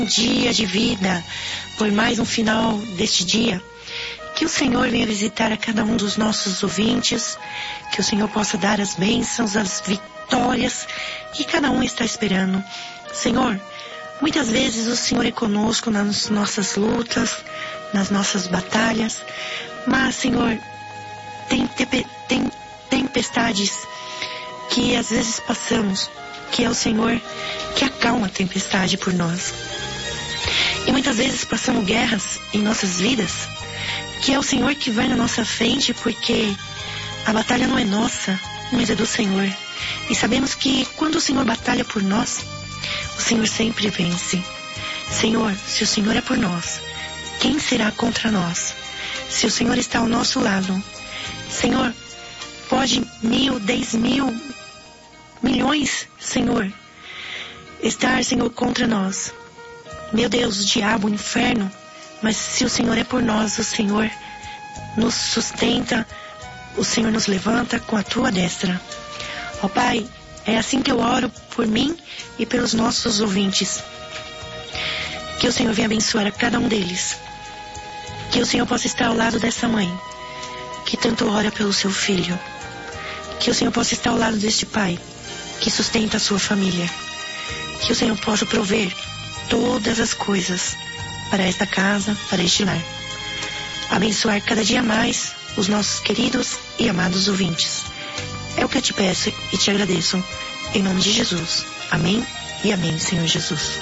dia de vida, por mais um final deste dia. Que o Senhor venha visitar a cada um dos nossos ouvintes, que o Senhor possa dar as bênçãos, as vitórias que cada um está esperando. Senhor, muitas vezes o Senhor é conosco nas nossas lutas, nas nossas batalhas, mas, Senhor, tem tempestades que às vezes passamos, que é o Senhor que acalma a tempestade por nós. E muitas vezes passamos guerras em nossas vidas, que é o Senhor que vai na nossa frente, porque a batalha não é nossa, mas é do Senhor. E sabemos que quando o Senhor batalha por nós, o Senhor sempre vence. Senhor, se o Senhor é por nós, quem será contra nós? Se o Senhor está ao nosso lado, Senhor, pode 1.000, 10.000, milhões, Senhor, estar, Senhor, contra nós. Meu Deus, o diabo, o inferno, mas se o Senhor é por nós, o Senhor nos sustenta, o Senhor nos levanta com a tua destra. Ó Pai, é assim que eu oro por mim e pelos nossos ouvintes. Que o Senhor venha abençoar a cada um deles. Que o Senhor possa estar ao lado dessa mãe, que tanto ora pelo seu filho. Que o Senhor possa estar ao lado deste pai, que sustenta a sua família. Que o Senhor possa prover todas as coisas para esta casa, para este lar. Abençoar cada dia mais os nossos queridos e amados ouvintes. É o que eu te peço e te agradeço. Em nome de Jesus. Amém e amém, Senhor Jesus.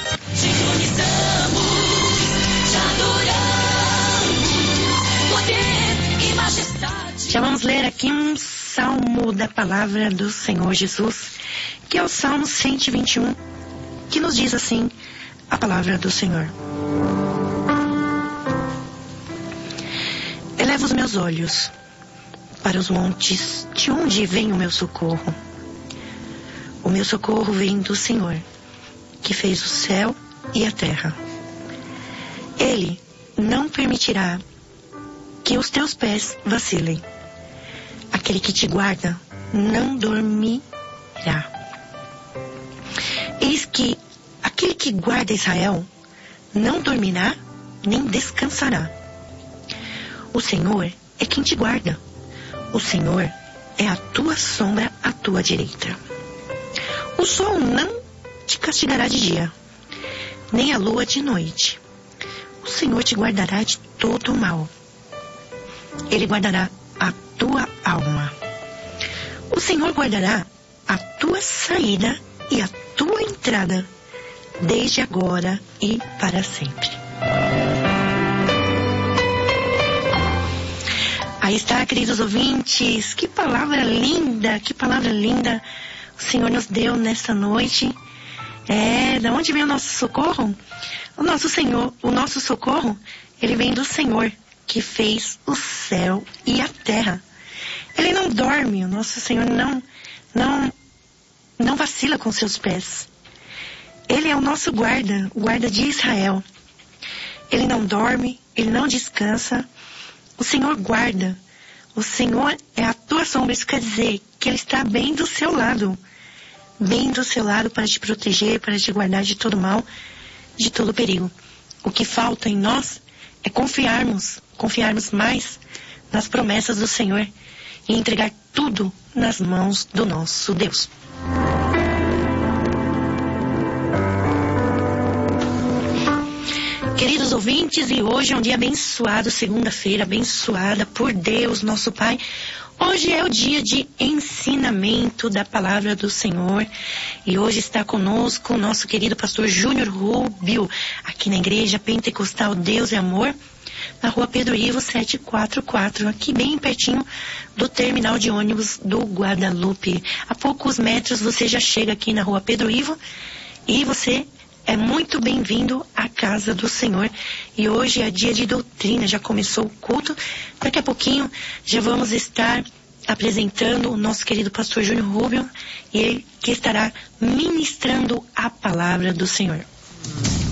Já vamos ler aqui um salmo da palavra do Senhor Jesus, que é o Salmo 121, que nos diz assim a palavra do Senhor. Eleva os meus olhos para os montes, de onde vem o meu socorro? O meu socorro vem do Senhor, que fez o céu e a terra. Ele não permitirá que os teus pés vacilem. Aquele que te guarda não dormirá. Eis que aquele que guarda Israel não dormirá nem descansará. O Senhor é quem te guarda. O Senhor é a tua sombra à tua direita. O sol não te castigará de dia, nem a lua de noite. O Senhor te guardará de todo o mal. Ele guardará a tua alma. O Senhor guardará a tua saída e a tua entrada, desde agora e para sempre. Aí está, queridos ouvintes, que palavra linda o Senhor nos deu nessa noite. Da onde vem o nosso socorro? O nosso socorro, ele vem do Senhor, que fez o céu e a terra. Ele não dorme, o nosso Senhor não vacila com seus pés. Ele é o nosso guarda, o guarda de Israel. Ele não dorme, ele não descansa. O Senhor guarda. O Senhor é a tua sombra. Isso quer dizer que Ele está bem do seu lado. Bem do seu lado para te proteger, para te guardar de todo mal, de todo perigo. O que falta em nós é confiarmos mais nas promessas do Senhor e entregar tudo nas mãos do nosso Deus. Queridos ouvintes, e hoje é um dia abençoado, segunda-feira abençoada por Deus, nosso Pai. Hoje é o dia de ensinamento da palavra do Senhor e hoje está conosco o nosso querido pastor Júnior Rubio, aqui na Igreja Pentecostal Deus e Amor, na rua Pedro Ivo 744, aqui bem pertinho do terminal de ônibus do Guadalupe. A poucos metros você já chega aqui na rua Pedro Ivo e você é muito bem-vindo à casa do Senhor. E hoje é dia de doutrina, já começou o culto. Daqui a pouquinho já vamos estar apresentando o nosso querido pastor Júnior Rubio, e ele que estará ministrando a palavra do Senhor.